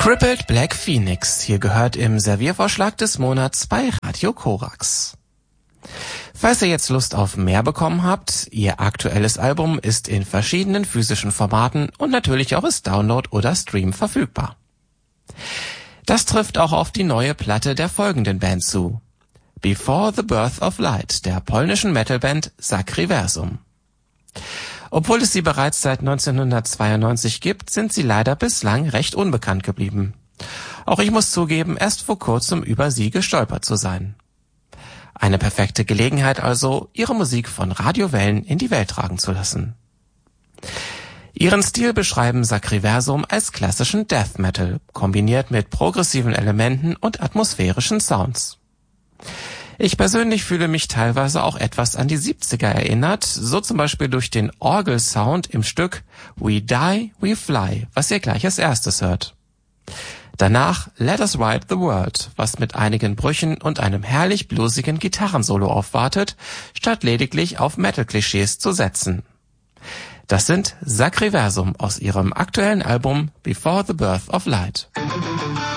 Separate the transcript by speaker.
Speaker 1: Crippled Black Phoenix, hier gehört im Serviervorschlag des Monats bei Radio Korax. Falls ihr jetzt Lust auf mehr bekommen habt, ihr aktuelles Album ist in verschiedenen physischen Formaten und natürlich auch als Download oder Stream verfügbar. Das trifft auch auf die neue Platte der folgenden Band zu. Before the Birth of Light, der polnischen Metalband Sacriversum. Obwohl es sie bereits seit 1992 gibt, sind sie leider bislang recht unbekannt geblieben. Auch ich muss zugeben, erst vor kurzem über sie gestolpert zu sein. Eine perfekte Gelegenheit also, ihre Musik von Radiowellen in die Welt tragen zu lassen. Ihren Stil beschreiben Sacriversum als klassischen Death Metal, kombiniert mit progressiven Elementen und atmosphärischen Sounds. Ich persönlich fühle mich teilweise auch etwas an die 70er erinnert, so zum Beispiel durch den Orgelsound im Stück We Die, We Fly, was ihr gleich als erstes hört. Danach Let Us Ride the World, was mit einigen Brüchen und einem herrlich bluesigen Gitarrensolo aufwartet, statt lediglich auf Metal-Klischees zu setzen. Das sind Sacriversum aus ihrem aktuellen Album Before the Birth of Light.